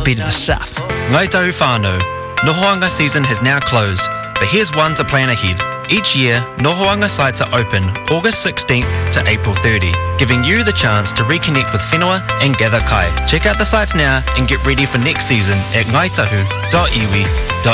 be to the south. Ngai tahu whānau, Nohoanga season has now closed, but here's one to plan ahead. Each year, Nohoanga sites are open August 16th to April 30, giving you the chance to reconnect with whenua and gather kai. Check out the sites now and get ready for next season at ngaitahu.iwi.nz.